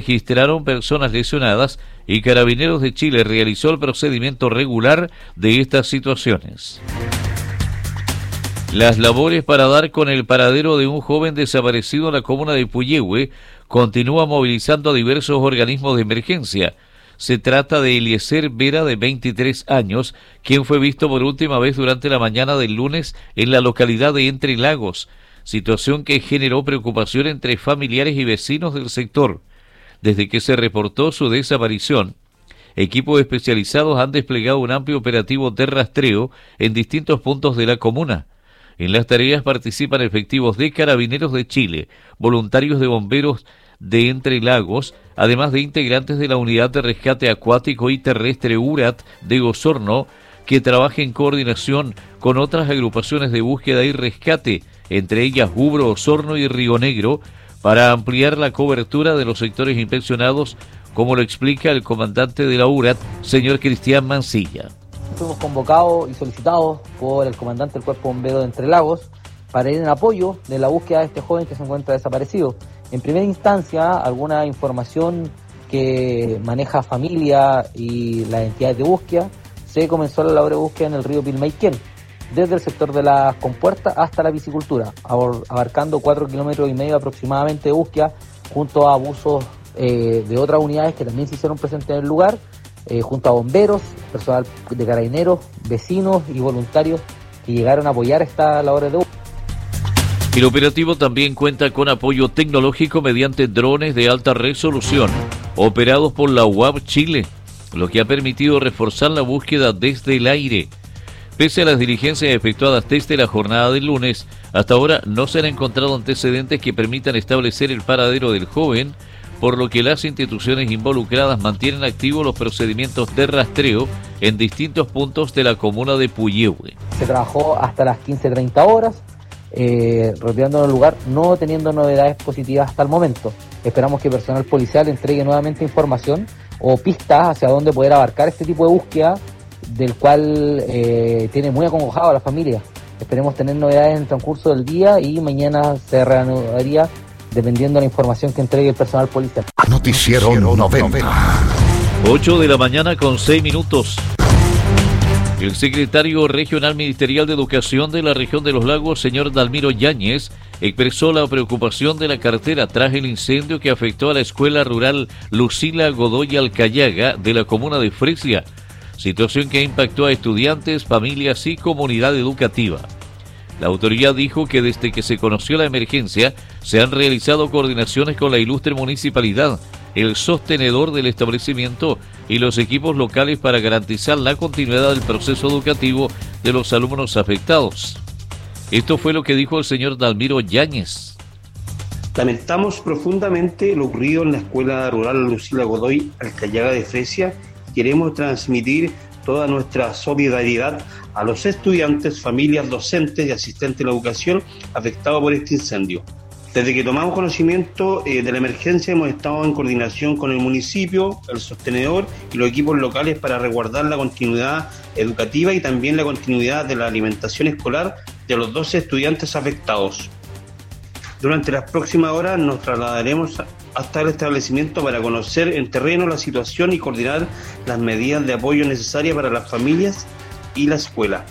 registraron personas lesionadas y Carabineros de Chile realizó el procedimiento regular de estas situaciones. Las labores para dar con el paradero de un joven desaparecido en la comuna de Puyehue continúan movilizando a diversos organismos de emergencia. Se trata de Eliezer Vera, de 23 años, quien fue visto por última vez durante la mañana del lunes en la localidad de Entre Lagos, situación que generó preocupación entre familiares y vecinos del sector. Desde que se reportó su desaparición, equipos especializados han desplegado un amplio operativo de rastreo en distintos puntos de la comuna. En las tareas participan efectivos de Carabineros de Chile, voluntarios de bomberos de Entre Lagos, además de integrantes de la Unidad de Rescate Acuático y Terrestre URAT de Osorno, que trabaja en coordinación con otras agrupaciones de búsqueda y rescate, entre ellas Ubro, Osorno y Río Negro, para ampliar la cobertura de los sectores inspeccionados, como lo explica el comandante de la URAT, señor Cristian Mancilla. Fuimos convocados y solicitados por el comandante del Cuerpo Bombero de Entre Lagos para ir en apoyo de la búsqueda de este joven que se encuentra desaparecido. En primera instancia, alguna información que maneja familia y las entidades de búsqueda, se comenzó la labor de búsqueda en el río Pilmaiquén, desde el sector de las compuertas hasta la piscicultura, abarcando 4,5 kilómetros aproximadamente de búsqueda, junto a abusos de otras unidades que también se hicieron presentes en el lugar, junto a bomberos, personal de carabineros, vecinos y voluntarios que llegaron a apoyar esta labor de búsqueda. El operativo también cuenta con apoyo tecnológico mediante drones de alta resolución, operados por la UAV Chile, lo que ha permitido reforzar la búsqueda desde el aire. Pese a las diligencias efectuadas desde la jornada del lunes, hasta ahora no se han encontrado antecedentes que permitan establecer el paradero del joven, por lo que las instituciones involucradas mantienen activos los procedimientos de rastreo en distintos puntos de la comuna de Puyehue. Se trabajó hasta las 15:30 horas, rodeando el lugar, no teniendo novedades positivas hasta el momento. Esperamos que el personal policial entregue nuevamente información o pistas hacia dónde poder abarcar este tipo de búsqueda, del cual tiene muy acongojado a la familia. Esperemos tener novedades en el transcurso del día y mañana se reanudaría dependiendo de la información que entregue el personal policial. Noticiero 90. 8 de la mañana con 6 minutos. El secretario regional ministerial de Educación de la región de los Lagos, señor Dalmiro Yáñez, expresó la preocupación de la cartera tras el incendio que afectó a la escuela rural Lucila Godoy Alcayaga de la comuna de Fresia, situación que impactó a estudiantes, familias y comunidad educativa. La autoridad dijo que desde que se conoció la emergencia se han realizado coordinaciones con la ilustre municipalidad, el sostenedor del establecimiento y los equipos locales para garantizar la continuidad del proceso educativo de los alumnos afectados. Esto fue lo que dijo el señor Dalmiro Yáñez. Lamentamos profundamente lo ocurrido en la escuela rural Lucila Godoy Alcayaga de Fresia. Queremos transmitir toda nuestra solidaridad a los estudiantes, familias, docentes y asistentes de la educación afectados por este incendio. Desde que tomamos conocimiento de la emergencia hemos estado en coordinación con el municipio, el sostenedor y los equipos locales para resguardar la continuidad educativa y también la continuidad de la alimentación escolar de los 12 estudiantes afectados. Durante las próximas horas nos trasladaremos hasta el establecimiento para conocer en terreno la situación y coordinar las medidas de apoyo necesarias para las familias y la escuela.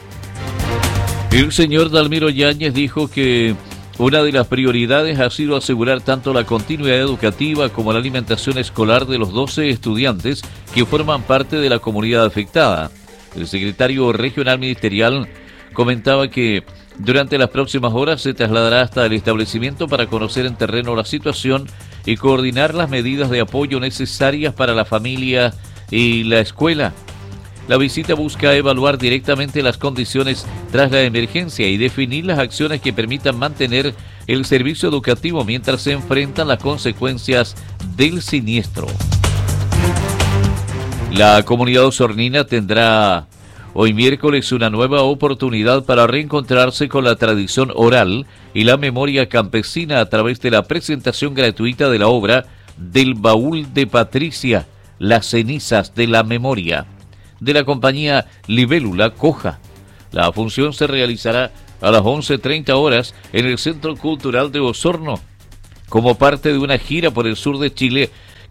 El señor Dalmiro Yáñez dijo que una de las prioridades ha sido asegurar tanto la continuidad educativa como la alimentación escolar de los 12 estudiantes que forman parte de la comunidad afectada. El secretario regional ministerial comentaba que durante las próximas horas se trasladará hasta el establecimiento para conocer en terreno la situación y coordinar las medidas de apoyo necesarias para la familia y la escuela. La visita busca evaluar directamente las condiciones tras la emergencia y definir las acciones que permitan mantener el servicio educativo mientras se enfrentan las consecuencias del siniestro. La comunidad osornina tendrá hoy miércoles una nueva oportunidad para reencontrarse con la tradición oral y la memoria campesina a través de la presentación gratuita de la obra Del Baúl de Patricia, Las cenizas de la memoria, de la compañía Libélula Coja. La función se realizará a las 11:30 horas en el Centro Cultural de Osorno, como parte de una gira por el sur de Chile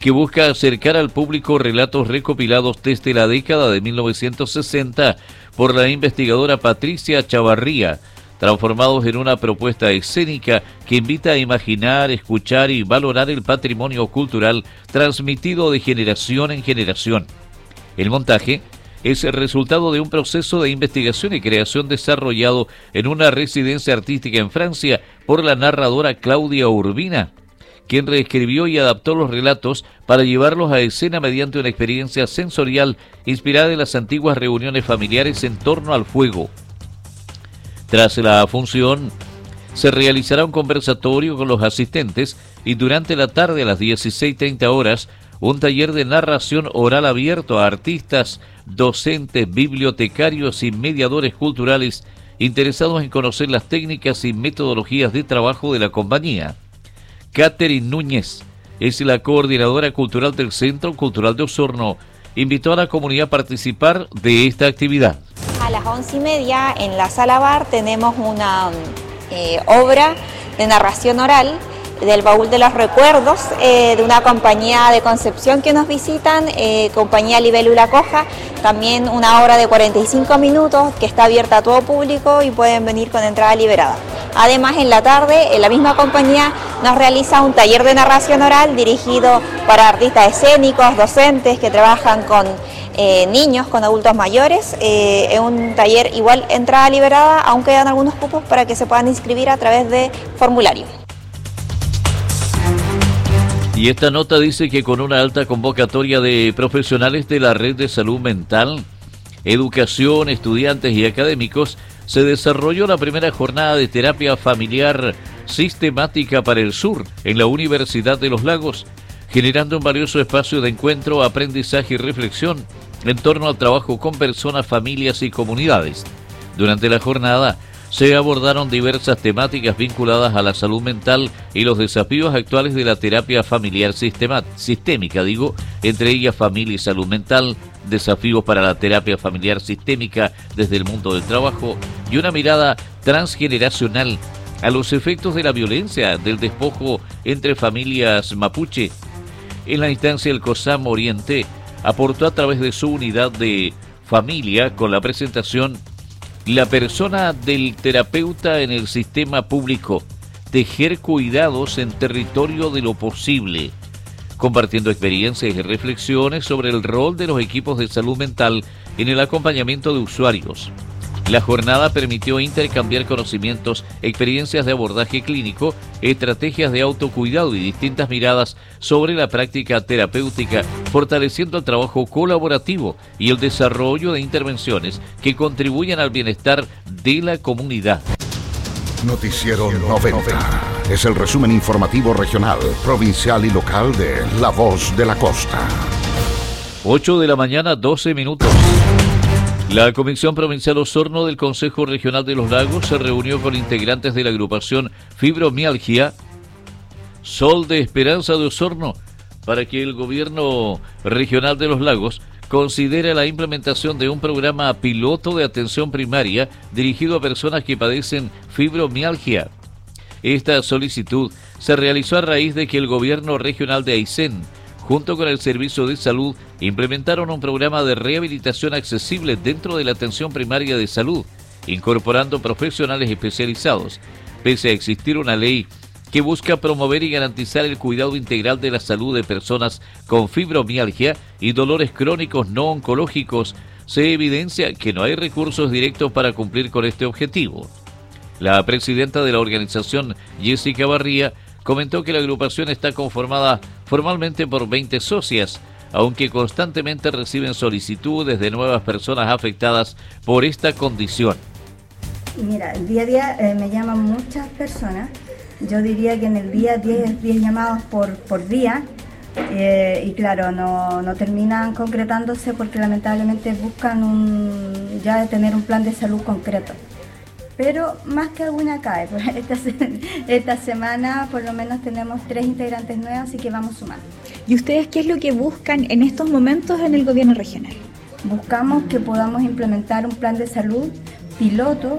que busca acercar al público relatos recopilados desde la década de 1960 por la investigadora Patricia Chavarría, transformados en una propuesta escénica que invita a imaginar, escuchar y valorar el patrimonio cultural transmitido de generación en generación. El montaje es el resultado de un proceso de investigación y creación desarrollado en una residencia artística en Francia por la narradora Claudia Urbina, quien reescribió y adaptó los relatos para llevarlos a escena mediante una experiencia sensorial inspirada en las antiguas reuniones familiares en torno al fuego. Tras la función, se realizará un conversatorio con los asistentes y durante la tarde a las 16:30 horas, un taller de narración oral abierto a artistas, docentes, bibliotecarios y mediadores culturales interesados en conocer las técnicas y metodologías de trabajo de la compañía. Catherine Núñez es la coordinadora cultural del Centro Cultural de Osorno. Invitó a la comunidad a participar de esta actividad. A las 11:30 en la sala bar tenemos una obra de narración oral del Baúl de los Recuerdos, de una compañía de Concepción que nos visitan, compañía Libélula Coja, también una obra de 45 minutos que está abierta a todo público y pueden venir con entrada liberada. Además, en la tarde, la misma compañía nos realiza un taller de narración oral dirigido para artistas escénicos, docentes que trabajan con niños, con adultos mayores. Es un taller igual entrada liberada, aún quedan algunos cupos para que se puedan inscribir a través de formulario. Y esta nota dice que con una alta convocatoria de profesionales de la red de salud mental, educación, estudiantes y académicos, se desarrolló la primera jornada de terapia familiar sistemática para el sur en la Universidad de los Lagos, generando un valioso espacio de encuentro, aprendizaje y reflexión en torno al trabajo con personas, familias y comunidades. Durante la jornada se abordaron diversas temáticas vinculadas a la salud mental y los desafíos actuales de la terapia familiar sistémica, entre ellas familia y salud mental, desafíos para la terapia familiar sistémica desde el mundo del trabajo y una mirada transgeneracional a los efectos de la violencia del despojo entre familias mapuche. En la instancia, el COSAM Oriente aportó a través de su unidad de familia con la presentación La persona del terapeuta en el sistema público, tejer cuidados en territorio de lo posible, compartiendo experiencias y reflexiones sobre el rol de los equipos de salud mental en el acompañamiento de usuarios. La jornada permitió intercambiar conocimientos, experiencias de abordaje clínico, estrategias de autocuidado y distintas miradas sobre la práctica terapéutica, fortaleciendo el trabajo colaborativo y el desarrollo de intervenciones que contribuyan al bienestar de la comunidad. Noticiero 90. Es el resumen informativo regional, provincial y local de La Voz de la Costa. 8 de la mañana, 12 minutos. La Comisión Provincial Osorno del Consejo Regional de los Lagos se reunió con integrantes de la agrupación Fibromialgia Sol de Esperanza de Osorno para que el Gobierno Regional de los Lagos considere la implementación de un programa piloto de atención primaria dirigido a personas que padecen fibromialgia. Esta solicitud se realizó a raíz de que el Gobierno Regional de Aysén, junto con el Servicio de Salud, implementaron un programa de rehabilitación accesible dentro de la atención primaria de salud, incorporando profesionales especializados, pese a existir una ley que busca promover y garantizar el cuidado integral de la salud de personas con fibromialgia y dolores crónicos no oncológicos. Se evidencia que no hay recursos directos para cumplir con este objetivo. La presidenta de la organización, Jessica Barría, comentó que la agrupación está conformada formalmente por 20 socias, aunque constantemente reciben solicitudes de nuevas personas afectadas por esta condición. Mira, el día a día me llaman muchas personas. Yo diría que en el día 10 llamados por día, y claro, no terminan concretándose porque lamentablemente buscan ya tener un plan de salud concreto. Pero más que alguna cae, pues esta semana por lo menos tenemos 3 integrantes nuevos, así que vamos sumando. ¿Y ustedes qué es lo que buscan en estos momentos en el gobierno regional? Buscamos que podamos implementar un plan de salud piloto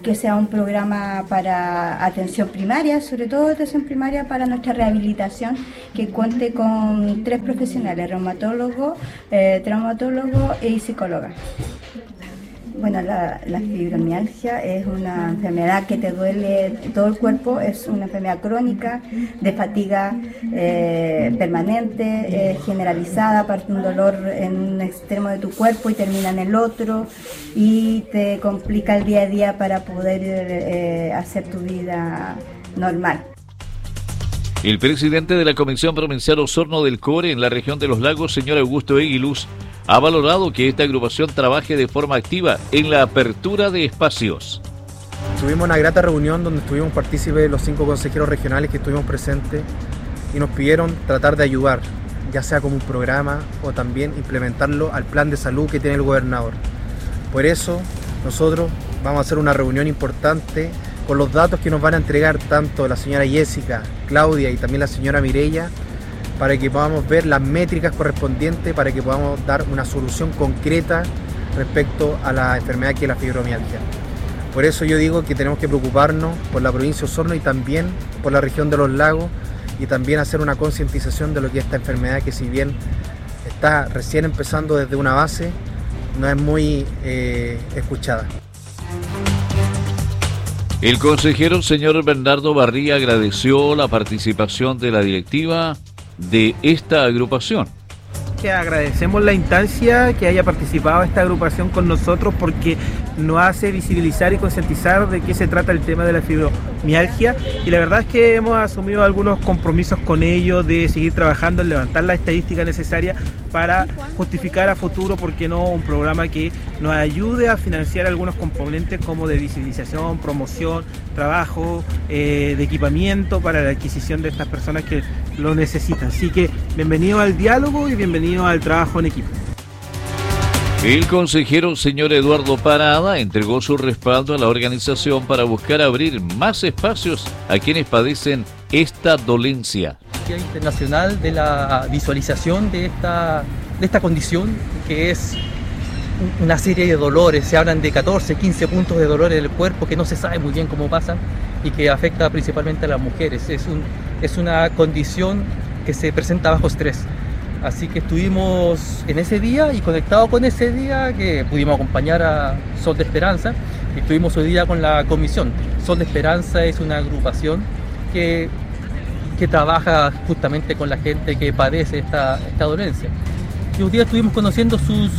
que sea un programa para atención primaria, sobre todo atención primaria para nuestra rehabilitación, que cuente con 3 profesionales, reumatólogo, traumatólogo y psicóloga. Bueno, la fibromialgia es una enfermedad que te duele todo el cuerpo, es una enfermedad crónica de fatiga permanente, generalizada, parte de un dolor en un extremo de tu cuerpo y termina en el otro, y te complica el día a día para poder hacer tu vida normal. El presidente de la Comisión Provincial Osorno del CORE en la región de los Lagos, señor Augusto Eguiluz, ha valorado que esta agrupación trabaje de forma activa en la apertura de espacios. Tuvimos una grata reunión donde estuvimos partícipes los 5 consejeros regionales que estuvimos presentes y nos pidieron tratar de ayudar, ya sea como un programa o también implementarlo al plan de salud que tiene el gobernador. Por eso nosotros vamos a hacer una reunión importante con los datos que nos van a entregar tanto la señora Jessica, Claudia y también la señora Mireya, para que podamos ver las métricas correspondientes, para que podamos dar una solución concreta respecto a la enfermedad que es la fibromialgia. Por eso yo digo que tenemos que preocuparnos por la provincia de Osorno y también por la región de los lagos, y también hacer una concientización de lo que es esta enfermedad, que si bien está recién empezando desde una base, no es muy escuchada. El consejero señor Bernardo Barría agradeció la participación de la directiva de esta agrupación. Que agradecemos la instancia que haya participado esta agrupación con nosotros, porque nos hace visibilizar y concientizar de qué se trata el tema de la fibromialgia, y la verdad es que hemos asumido algunos compromisos con ellos de seguir trabajando en levantar la estadística necesaria para justificar a futuro, ¿por qué no?, un programa que nos ayude a financiar algunos componentes como de visibilización, promoción, trabajo, de equipamiento para la adquisición de estas personas que lo necesitan. Así que bienvenido al diálogo y bienvenido al trabajo en equipo. El consejero señor Eduardo Parada entregó su respaldo a la organización para buscar abrir más espacios a quienes padecen esta dolencia. Internacional de la visualización de esta condición, que es una serie de dolores. Se hablan de 14, 15 puntos de dolores del cuerpo que no se sabe muy bien cómo pasan y que afecta principalmente a las mujeres. Es una condición que se presenta bajo estrés. Así que estuvimos en ese día, y conectado con ese día que pudimos acompañar a Sol de Esperanza, y estuvimos hoy día con la comisión. Sol de Esperanza es una agrupación que trabaja justamente con la gente que padece esta dolencia. Y hoy día estuvimos conociendo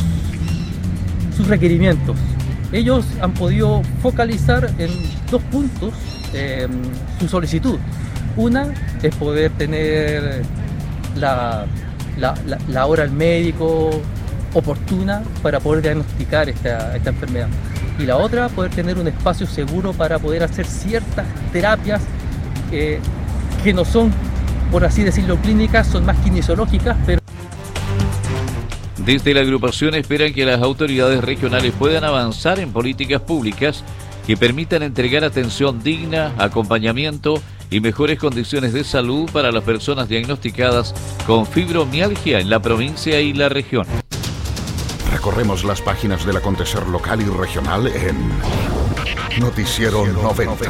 sus requerimientos. Ellos han podido focalizar en 2 puntos su solicitud. Una es poder tener la hora al médico oportuna para poder diagnosticar esta enfermedad. Y la otra, poder tener un espacio seguro para poder hacer ciertas terapias que no son, por así decirlo, clínicas, son más kinesiológicas, pero... Desde la agrupación esperan que las autoridades regionales puedan avanzar en políticas públicas que permitan entregar atención digna, acompañamiento y mejores condiciones de salud para las personas diagnosticadas con fibromialgia en la provincia y la región. Recorremos las páginas del acontecer local y regional en Noticiero 90.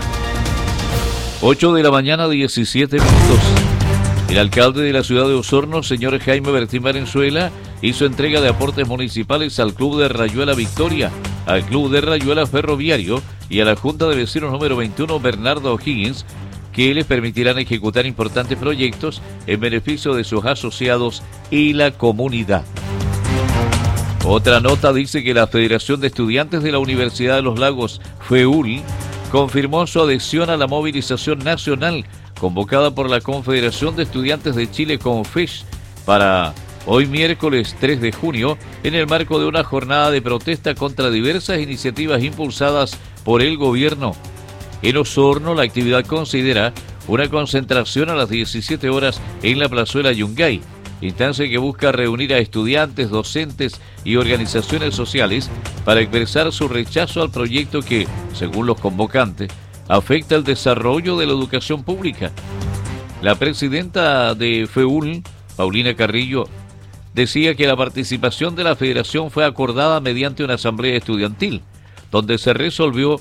8 de la mañana, 17 minutos. El alcalde de la ciudad de Osorno, señor Jaime Bertín Valenzuela, hizo entrega de aportes municipales al Club de Rayuela Victoria, al Club de Rayuela Ferroviario y a la Junta de Vecinos número 21 Bernardo O'Higgins, que les permitirán ejecutar importantes proyectos en beneficio de sus asociados y la comunidad. Otra nota dice que la Federación de Estudiantes de la Universidad de los Lagos, FEUL, confirmó su adhesión a la movilización nacional convocada por la Confederación de Estudiantes de Chile, CONFECH, para hoy miércoles 3 de junio, en el marco de una jornada de protesta contra diversas iniciativas impulsadas por el gobierno. En Osorno, la actividad considera una concentración a las 17 horas en la plazuela Yungay, instancia que busca reunir a estudiantes, docentes y organizaciones sociales para expresar su rechazo al proyecto que, según los convocantes, afecta el desarrollo de la educación pública. La presidenta de FEUL, Paulina Carrillo, decía que la participación de la federación fue acordada mediante una asamblea estudiantil, donde se resolvió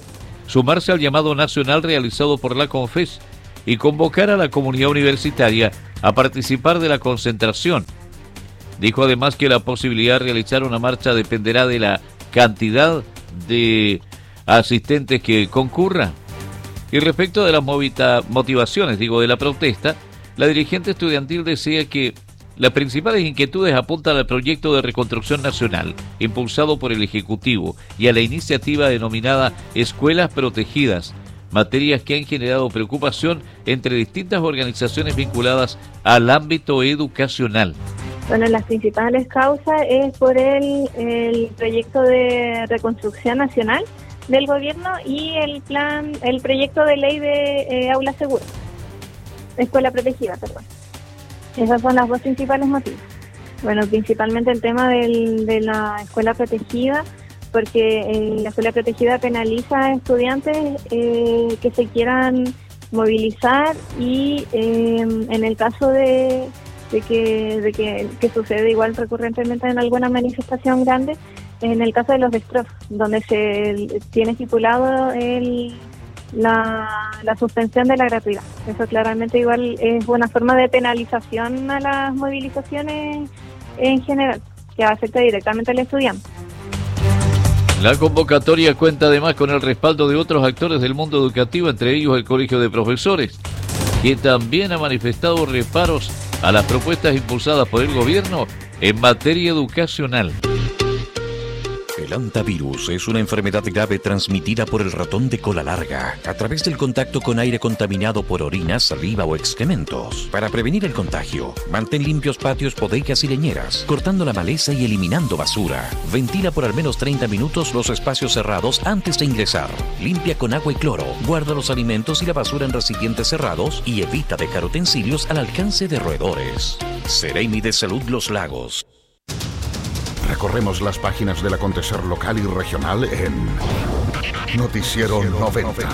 sumarse al llamado nacional realizado por la CONFES y convocar a la comunidad universitaria a participar de la concentración. Dijo además que la posibilidad de realizar una marcha dependerá de la cantidad de asistentes que concurran. Y respecto de las motivaciones, de la protesta, la dirigente estudiantil decía que las principales inquietudes apuntan al proyecto de reconstrucción nacional, impulsado por el Ejecutivo, y a la iniciativa denominada Escuelas Protegidas, materias que han generado preocupación entre distintas organizaciones vinculadas al ámbito educacional. Bueno, las principales causas es por el proyecto de reconstrucción nacional del gobierno y el proyecto de ley de aula segura, escuela protegida, perdón. Esas son las dos principales motivos. Bueno, principalmente el tema de la escuela protegida, porque la escuela protegida penaliza a estudiantes que se quieran movilizar y en el caso de que sucede igual recurrentemente en alguna manifestación grande, en el caso de los destrozos, donde se tiene estipulado la suspensión de la gratuidad. Eso claramente igual es una forma de penalización a las movilizaciones en general, que afecta directamente al estudiante. La convocatoria cuenta además con el respaldo de otros actores del mundo educativo, entre ellos el Colegio de Profesores, que también ha manifestado reparos a las propuestas impulsadas por el gobierno en materia educacional. El hantavirus es una enfermedad grave transmitida por el ratón de cola larga a través del contacto con aire contaminado por orina, saliva o excrementos. Para prevenir el contagio, mantén limpios patios, bodegas y leñeras, cortando la maleza y eliminando basura. Ventila por al menos 30 minutos los espacios cerrados antes de ingresar. Limpia con agua y cloro. Guarda los alimentos y la basura en recipientes cerrados y evita dejar utensilios al alcance de roedores. Seremi de Salud Los Lagos. Recorremos las páginas del acontecer local y regional en Noticiero 90.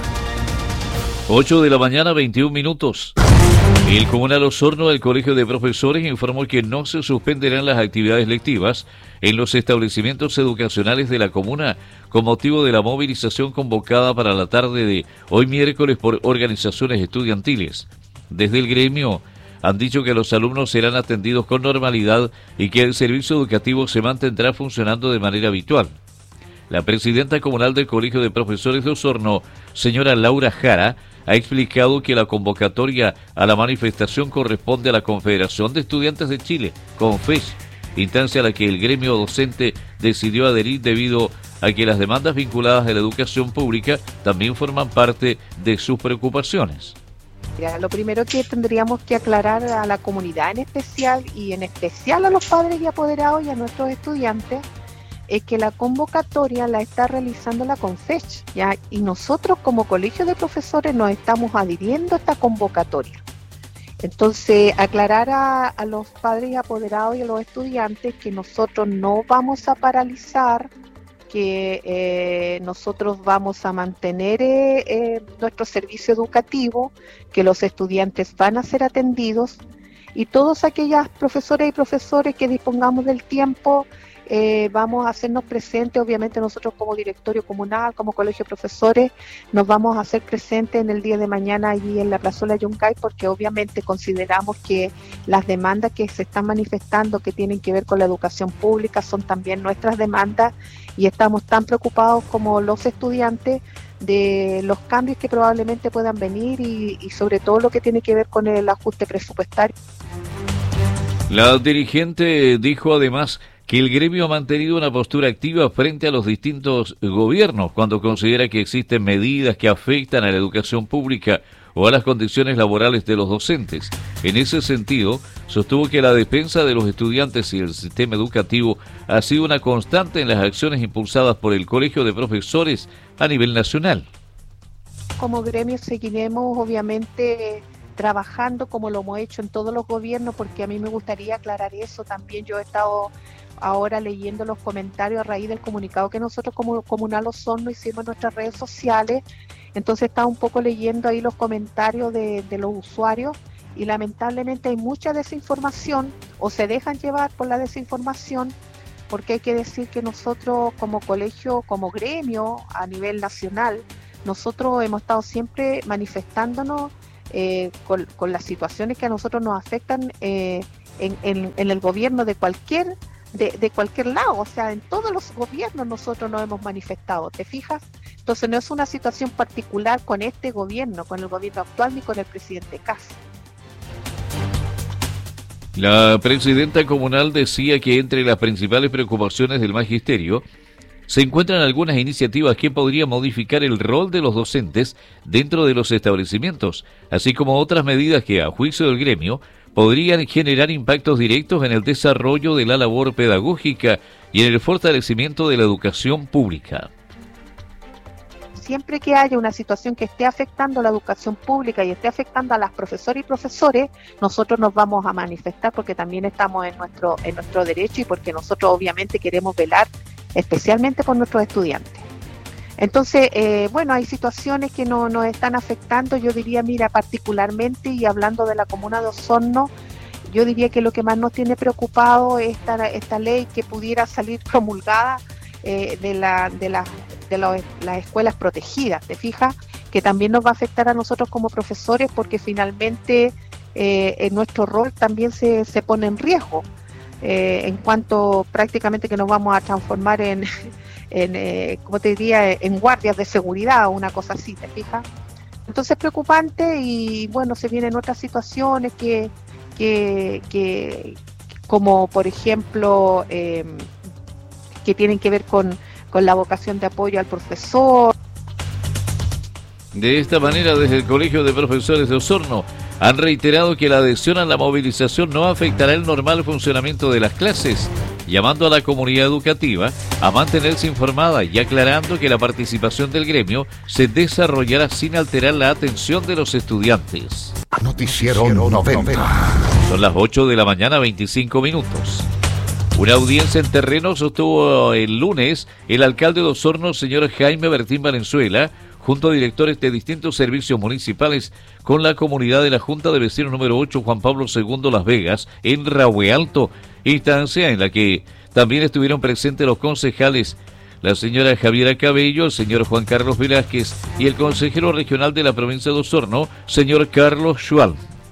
8 de la mañana, 21 minutos. El Comunal Osorno del Colegio de Profesores informó que no se suspenderán las actividades lectivas en los establecimientos educacionales de la comuna con motivo de la movilización convocada para la tarde de hoy miércoles por organizaciones estudiantiles. Desde el gremio han dicho que los alumnos serán atendidos con normalidad y que el servicio educativo se mantendrá funcionando de manera habitual. La presidenta comunal del Colegio de Profesores de Osorno, señora Laura Jara, ha explicado que la convocatoria a la manifestación corresponde a la Confederación de Estudiantes de Chile, CONFES, instancia a la que el gremio docente decidió adherir debido a que las demandas vinculadas a la educación pública también forman parte de sus preocupaciones. Lo primero que tendríamos que aclarar a la comunidad en especial y en especial a los padres y apoderados y a nuestros estudiantes es que la convocatoria la está realizando la CONFES, ¿ya? Y nosotros como colegio de profesores nos estamos adhiriendo a esta convocatoria. Entonces, aclarar a los padres y apoderados y a los estudiantes que nosotros no vamos a paralizar, que nosotros vamos a mantener nuestro servicio educativo, que los estudiantes van a ser atendidos y todos aquellos profesoras y profesores que dispongamos del tiempo vamos a hacernos presentes. Obviamente nosotros como directorio comunal, como colegio de profesores, nos vamos a hacer presentes en el día de mañana allí en la plazuela Yungay, porque obviamente consideramos que las demandas que se están manifestando que tienen que ver con la educación pública son también nuestras demandas y estamos tan preocupados como los estudiantes de los cambios que probablemente puedan venir y sobre todo lo que tiene que ver con el ajuste presupuestario. La dirigente dijo además que el gremio ha mantenido una postura activa frente a los distintos gobiernos cuando considera que existen medidas que afectan a la educación pública o a las condiciones laborales de los docentes. En ese sentido, sostuvo que la defensa de los estudiantes y el sistema educativo ha sido una constante en las acciones impulsadas por el Colegio de Profesores a nivel nacional. Como gremio seguiremos obviamente trabajando como lo hemos hecho en todos los gobiernos, porque a mí me gustaría aclarar eso también. Yo he estado ahora leyendo los comentarios a raíz del comunicado que nosotros como Comunal Osorno hicimos en nuestras redes sociales. Entonces estaba un poco leyendo ahí los comentarios de los usuarios y lamentablemente hay mucha desinformación o se dejan llevar por la desinformación, porque hay que decir que nosotros como colegio, como gremio a nivel nacional, nosotros hemos estado siempre manifestándonos con las situaciones que a nosotros nos afectan en el gobierno de cualquier lado, o sea, en todos los gobiernos nosotros nos hemos manifestado, ¿te fijas? Entonces no es una situación particular con este gobierno, con el gobierno actual ni con el presidente Kast. La presidenta comunal decía que entre las principales preocupaciones del magisterio se encuentran algunas iniciativas que podrían modificar el rol de los docentes dentro de los establecimientos, así como otras medidas que, a juicio del gremio, podrían generar impactos directos en el desarrollo de la labor pedagógica y en el fortalecimiento de la educación pública. Siempre que haya una situación que esté afectando la educación pública y esté afectando a las profesoras y profesores, nosotros nos vamos a manifestar porque también estamos en nuestro derecho y porque nosotros obviamente queremos velar especialmente por nuestros estudiantes. Entonces, bueno, hay situaciones que nos están afectando, yo diría, mira, particularmente, y hablando de la comuna de Osorno, yo diría que lo que más nos tiene preocupado es esta ley que pudiera salir promulgada de las escuelas protegidas, ¿te fijas? Que también nos va a afectar a nosotros como profesores porque finalmente nuestro rol también se pone en riesgo. En cuanto prácticamente que nos vamos a transformar en ¿cómo te diría?, en guardias de seguridad o una cosa así, ¿te fijas? Entonces es preocupante y bueno, se vienen otras situaciones que como por ejemplo que tienen que ver con la vocación de apoyo al profesor. De esta manera, desde el Colegio de Profesores de Osorno han reiterado que la adhesión a la movilización no afectará el normal funcionamiento de las clases, llamando a la comunidad educativa a mantenerse informada y aclarando que la participación del gremio se desarrollará sin alterar la atención de los estudiantes. Noticiero 90. Son las 8 de la mañana, 25 minutos. Una audiencia en terreno sostuvo el lunes el alcalde de Osorno, señor Jaime Bertín Valenzuela, junto a directores de distintos servicios municipales, con la comunidad de la Junta de Vecinos número 8 Juan Pablo II Las Vegas, en Rahue Alto, instancia en la que también estuvieron presentes los concejales, la señora Javiera Cabello, el señor Juan Carlos Velázquez y el consejero regional de la provincia de Osorno, señor Carlos Schual.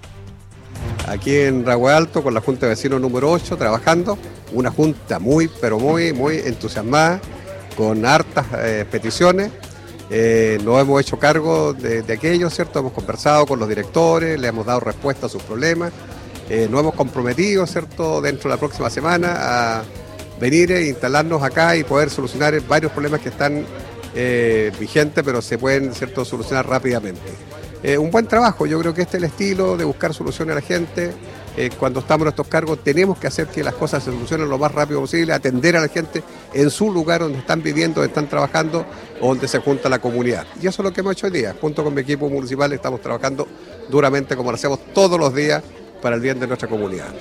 Aquí en Rahue Alto, con la Junta de Vecinos número 8, trabajando, una junta muy entusiasmada, con hartas peticiones. Nos hemos hecho cargo de aquello, ¿cierto? Hemos conversado con los directores, le hemos dado respuesta a sus problemas, nos hemos comprometido, ¿cierto?, dentro de la próxima semana a venir e instalarnos acá y poder solucionar varios problemas que están vigentes, pero se pueden, ¿cierto?, solucionar rápidamente. Un buen trabajo, yo creo que este es el estilo de buscar soluciones a la gente. Cuando estamos en estos cargos tenemos que hacer que las cosas se solucionen lo más rápido posible, atender a la gente en su lugar donde están viviendo, donde están trabajando o donde se junta la comunidad. Y eso es lo que hemos hecho hoy día. Junto con mi equipo municipal estamos trabajando duramente como lo hacemos todos los días para el bien de nuestra comunidad.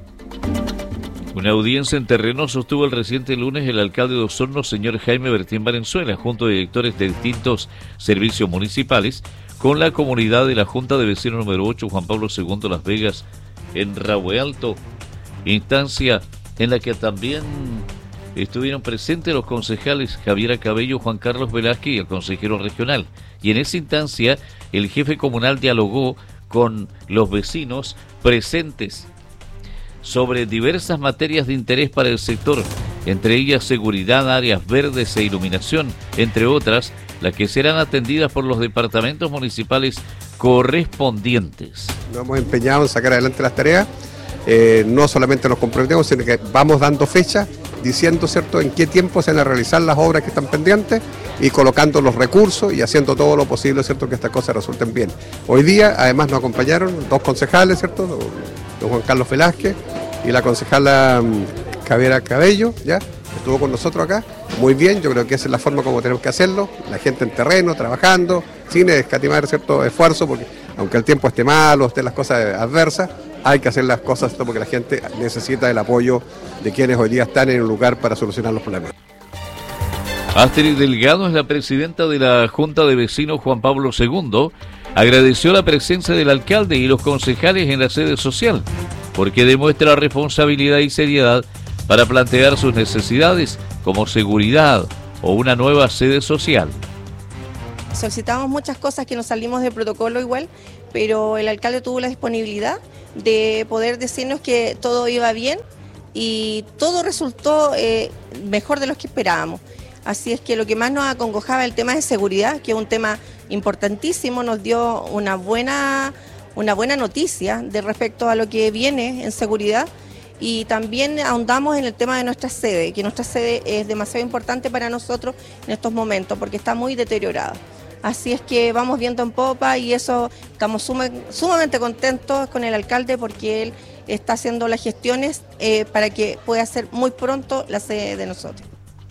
Una audiencia en terreno sostuvo el reciente lunes el alcalde de Osorno, señor Jaime Bertín Valenzuela, junto a directores de distintos servicios municipales, con la comunidad de la Junta de Vecinos número 8 Juan Pablo II Las Vegas, en Rahue Alto, instancia en la que también estuvieron presentes los concejales Javiera Cabello, Juan Carlos Velázquez y el consejero regional. Y en esa instancia el jefe comunal dialogó con los vecinos presentes sobre diversas materias de interés para el sector, entre ellas seguridad, áreas verdes e iluminación, entre otras, las que serán atendidas por los departamentos municipales correspondientes. Nos hemos empeñado en sacar adelante las tareas, no solamente nos comprometemos, sino que vamos dando fechas, diciendo, ¿cierto?, en qué tiempo se van a realizar las obras que están pendientes y colocando los recursos y haciendo todo lo posible, ¿cierto?, que estas cosas resulten bien. Hoy día, además, nos acompañaron dos concejales, ¿cierto?, don Juan Carlos Velázquez y la concejala Javiera Cabello, ¿ya?, estuvo con nosotros acá. Muy bien, yo creo que esa es la forma como tenemos que hacerlo, la gente en terreno, trabajando, sin escatimar cierto esfuerzo, porque aunque el tiempo esté malo, estén las cosas adversas, hay que hacer las cosas porque la gente necesita el apoyo de quienes hoy día están en un lugar para solucionar los problemas. Astrid Delgado es la presidenta de la Junta de Vecinos Juan Pablo II. Agradeció la presencia del alcalde y los concejales en la sede social, porque demuestra responsabilidad y seriedad para plantear sus necesidades como seguridad o una nueva sede social. solicitamos muchas cosas que nos salimos del protocolo igual, pero el alcalde tuvo la disponibilidad de poder decirnos que todo iba bien y todo resultó mejor de lo que esperábamos. Así es que lo que más nos acongojaba el tema de seguridad, que es un tema importantísimo, nos dio una buena noticia de respecto a lo que viene en seguridad. Y también ahondamos en el tema de nuestra sede, que nuestra sede es demasiado importante para nosotros en estos momentos porque está muy deteriorada. Así es que vamos viendo en popa y eso estamos sumamente contentos con el alcalde porque él está haciendo las gestiones para que pueda ser muy pronto la sede de nosotros.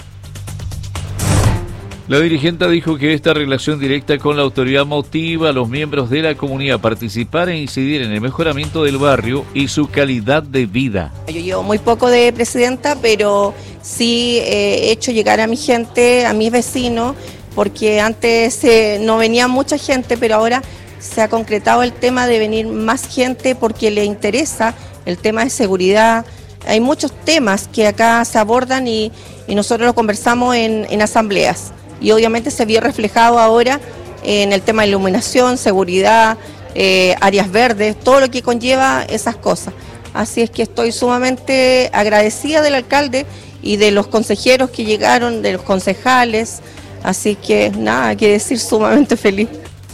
La dirigente dijo que esta relación directa con la autoridad motiva a los miembros de la comunidad a participar e incidir en el mejoramiento del barrio y su calidad de vida. Yo llevo muy poco de presidenta, pero sí he hecho llegar a mi gente, a mis vecinos, porque antes no venía mucha gente, pero ahora se ha concretado el tema de venir más gente porque le interesa el tema de seguridad. Hay muchos temas que acá se abordan y nosotros lo conversamos en asambleas. Y obviamente se vio reflejado ahora en el tema de iluminación, seguridad, áreas verdes, todo lo que conlleva esas cosas. Así es que estoy sumamente agradecida del alcalde y de los consejeros que llegaron, de los concejales. Así que nada, que decir, sumamente feliz.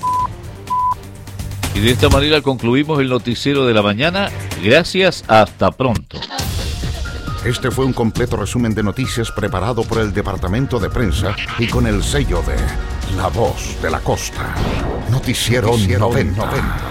Y de esta manera concluimos el noticiero de la mañana. Gracias, hasta pronto. Este fue un completo resumen de noticias preparado por el Departamento de Prensa y con el sello de La Voz de la Costa. Noticiero 90.